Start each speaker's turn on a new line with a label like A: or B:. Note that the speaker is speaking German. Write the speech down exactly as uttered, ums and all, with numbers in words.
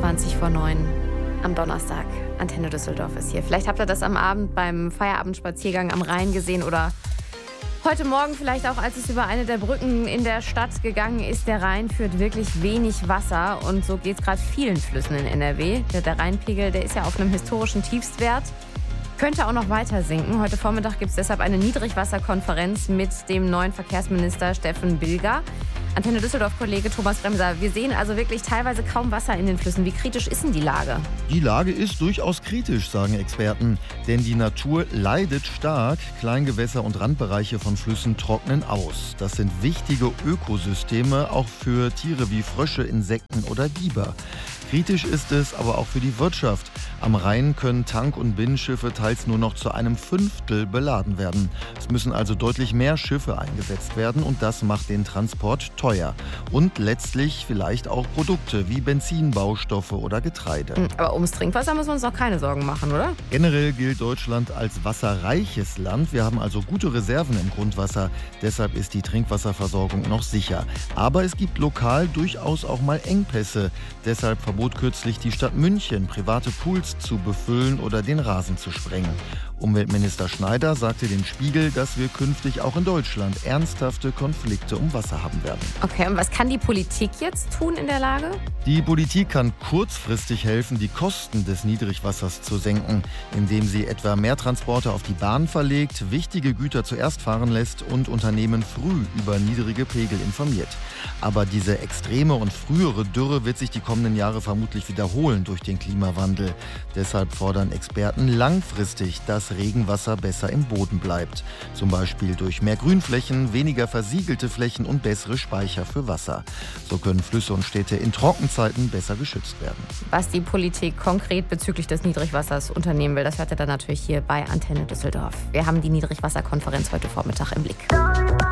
A: zwanzig vor neun am Donnerstag. Antenne Düsseldorf ist hier. Vielleicht habt ihr das am Abend beim Feierabendspaziergang am Rhein gesehen oder heute Morgen vielleicht auch, als es über eine der Brücken in der Stadt gegangen ist. Der Rhein führt wirklich wenig Wasser und so geht es gerade vielen Flüssen in N R W. Der, der Rheinpegel, der ist ja auf einem historischen Tiefstwert. Könnte auch noch weiter sinken. Heute Vormittag gibt es deshalb eine Niedrigwasserkonferenz mit dem neuen Verkehrsminister Steffen Bilger. Antenne Düsseldorf-Kollege Thomas Bremser, wir sehen also wirklich teilweise kaum Wasser in den Flüssen. Wie kritisch ist denn die Lage?
B: Die Lage ist durchaus kritisch, sagen Experten. Denn die Natur leidet stark. Kleingewässer und Randbereiche von Flüssen trocknen aus. Das sind wichtige Ökosysteme, auch für Tiere wie Frösche, Insekten oder Biber. Kritisch ist es aber auch für die Wirtschaft. Am Rhein können Tank- und Binnenschiffe teils nur noch zu einem Fünftel beladen werden. Es müssen also deutlich mehr Schiffe eingesetzt werden und das macht den Transport teuer. Und letztlich vielleicht auch Produkte wie Benzin, Baustoffe oder Getreide.
A: Aber ums Trinkwasser müssen wir uns noch keine Sorgen machen, oder?
B: Generell gilt Deutschland als wasserreiches Land. Wir haben also gute Reserven im Grundwasser. Deshalb ist die Trinkwasserversorgung noch sicher. Aber es gibt lokal durchaus auch mal Engpässe. Deshalb verbot kürzlich die Stadt München, private Pools zu befüllen oder den Rasen zu sprengen. Umweltminister Schneider sagte dem Spiegel, dass wir künftig auch in Deutschland ernsthafte Konflikte um Wasser haben werden.
A: Okay, und was kann die Politik jetzt tun in der Lage?
B: Die Politik kann kurzfristig helfen, die Kosten des Niedrigwassers zu senken, indem sie etwa mehr Transporte auf die Bahn verlegt, wichtige Güter zuerst fahren lässt und Unternehmen früh über niedrige Pegel informiert. Aber diese extreme und frühere Dürre wird sich die kommenden Jahre vermutlich wiederholen durch den Klimawandel. Deshalb fordern Experten langfristig, dass Regenwasser besser im Boden bleibt. Zum Beispiel durch mehr Grünflächen, weniger versiegelte Flächen und bessere Speicher für Wasser. So können Flüsse und Städte in Trockenzeiten besser geschützt werden.
A: Was die Politik konkret bezüglich des Niedrigwassers unternehmen will, das hört ihr dann natürlich hier bei Antenne Düsseldorf. Wir haben die Niedrigwasserkonferenz heute Vormittag im Blick.